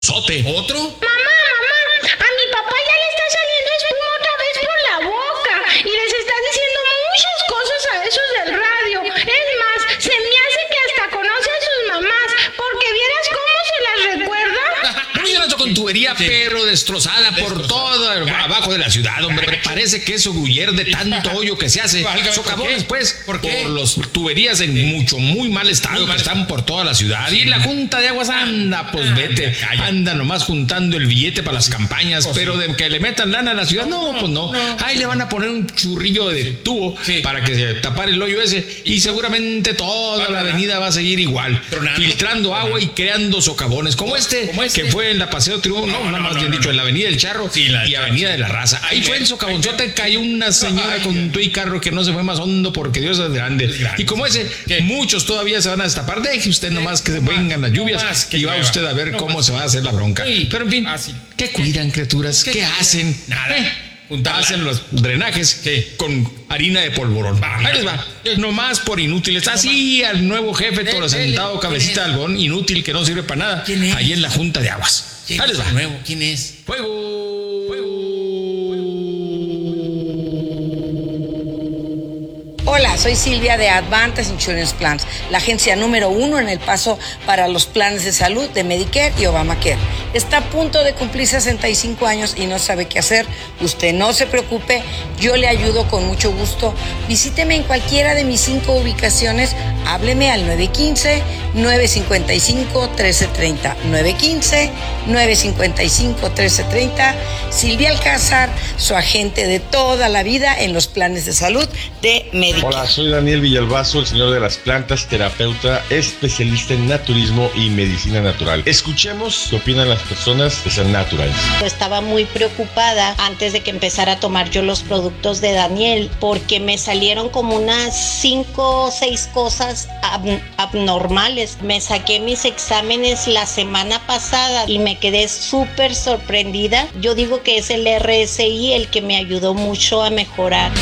sote. ¿Otro? Mamá, a mi papá ya le está saliendo espuma otra vez por la boca y les está diciendo muchas cosas a esos del radio. Es más, se me hace que hasta conoce a sus mamás, porque vieras cómo se las recuerda. Con tubería, pero destrozada por todo abajo de la ciudad, hombre. Parece que es Guller de tanto hoyo que se hace. Socavones, pues, ¿por qué? Por los tuberías en muy mal estado que están por toda la ciudad. Y la Junta de Aguas anda, pues vete, anda nomás juntando el billete para las campañas, pero de que le metan lana a la ciudad, no, pues no. Ahí le van a poner un churrillo de tubo para que se tapare el hoyo ese, y seguramente toda la avenida va a seguir igual, filtrando agua y creando socavones como este, que fue en la Paseo Triunfo, más bien dicho, en la Avenida del Charro y Avenida de la Raza. Ahí fue en socavonzote, cayó una señora con tu y carro que no se fue más hondo porque Dios es grande. Y como ese, muchos todavía se van a destapar. Deje usted nomás que vengan las lluvias y va usted a ver cómo se va a hacer la bronca. Pero en fin, ¿qué cuidan, criaturas? ¿Qué hacen? Nada. Hacen los drenajes con harina de polvorón. Ahí les va. Nomás por inútiles. Así al nuevo jefe, todo sentado, cabecita de algodón, inútil que no sirve para nada. Ahí en la Junta de Aguas. Ahí les va. Nuevo, ¿quién es? Fuego. Hola, soy Silvia de Advantage Insurance Plans, la agencia número 1 en El Paso para los planes de salud de Medicare y Obamacare. Está a punto de cumplir 65 años y no sabe qué hacer. Usted no se preocupe, yo le ayudo con mucho gusto. Visíteme en cualquiera de mis 5 ubicaciones. Hábleme al 915-955-1330. 915-955-1330. Silvia Alcázar, su agente de toda la vida en los planes de salud de Medicare. Hola, soy Daniel Villalbazo, el señor de las plantas, terapeuta, especialista en naturismo y medicina natural. Escuchemos qué opinan las personas de Ser Naturals. Estaba muy preocupada antes de que empezara a tomar yo los productos de Daniel, porque me salieron como unas 5 o 6 cosas abnormales. Me saqué mis exámenes la semana pasada y me quedé súper sorprendida. Yo digo que es el RSI el que me ayudó mucho a mejorar.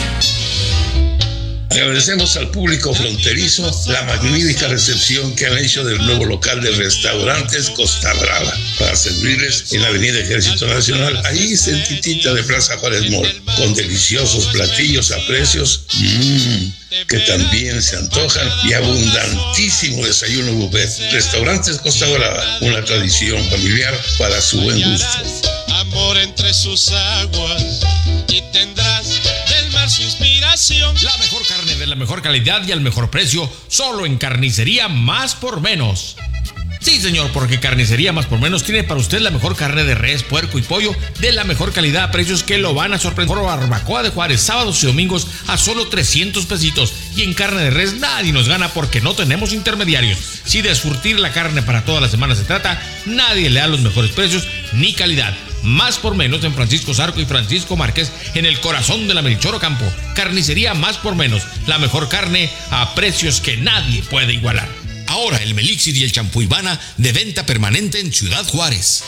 Agradecemos al público fronterizo la magnífica recepción que han hecho del nuevo local de restaurantes Costa Brava para servirles en la Avenida Ejército Nacional, ahí cerquitita de Plaza Juárez Mall, con deliciosos platillos a precios que también se antojan y abundantísimo desayuno buffet. Restaurantes Costa Brava, una tradición familiar para su buen gusto. Amor entre sus aguas y tendrás del mar su inspiración. La mejor carne de la mejor calidad y al mejor precio, solo en Carnicería Más por Menos. Sí, señor, porque Carnicería Más por Menos tiene para usted la mejor carne de res, puerco y pollo de la mejor calidad a precios que lo van a sorprender. Por barbacoa de Juárez, sábados y domingos a solo 300 pesitos. Y en carne de res nadie nos gana porque no tenemos intermediarios. Si de surtir la carne para toda la semana se trata, nadie le da los mejores precios ni calidad. Más por Menos en Francisco Zarco y Francisco Márquez, en el corazón de la Melchor Ocampo. Carnicería Más por Menos, la mejor carne a precios que nadie puede igualar. Ahora el Melixir y el champú Ivana de venta permanente en Ciudad Juárez.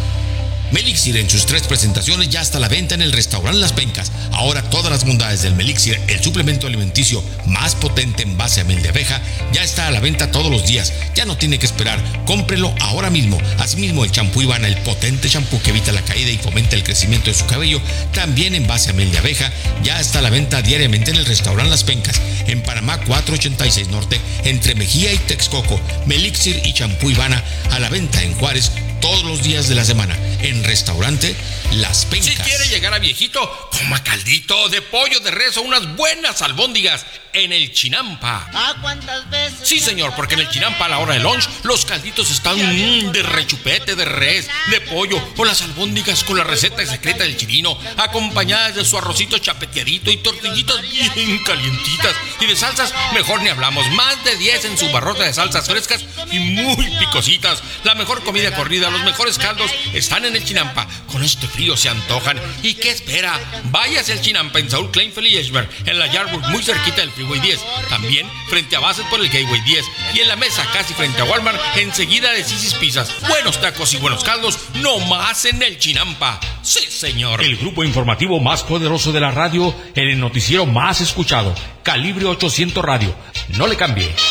Melixir en sus 3 presentaciones ya está a la venta en el restaurante Las Pencas. Ahora todas las bondades del Melixir, el suplemento alimenticio más potente en base a miel de abeja, ya está a la venta todos los días. Ya no tiene que esperar, cómprelo ahora mismo. Asimismo el champú Ivana, el potente champú que evita la caída y fomenta el crecimiento de su cabello, también en base a miel de abeja, ya está a la venta diariamente en el restaurante Las Pencas, en Panamá 486 Norte, entre Mejía y Texcoco. Melixir y champú Ivana a la venta en Juárez todos los días de la semana, en restaurante Las Pencas. Si quiere llegar a viejito, coma caldito de pollo de res o unas buenas albóndigas en el Chinampa. ¿Ah, cuántas veces? Sí, señor, porque en el Chinampa a la hora de lunch los calditos están de rechupete, de res, de pollo o las albóndigas con la receta secreta del chilino, acompañadas de su arrocito chapeteadito y tortillitas bien calientitas. Y de salsas, mejor ni hablamos. Más de 10 en su barrota de salsas frescas y muy picositas. La mejor comida corrida, los mejores caldos están en el Chinampa. Con este frío se antojan. ¿Y qué espera? Váyase al Chinampa en Saúl Kleinfeld y Eschberg, en la Yardwood, muy cerquita del Freeway 10. También frente a Bassett por el Gateway 10. Y en la mesa casi frente a Walmart, enseguida de Sisi's Pizzas. Buenos tacos y buenos caldos, no más en el Chinampa. Sí, señor. El grupo informativo más poderoso de la radio, el noticiero más escuchado. Calibre 800 Radio. No le cambie.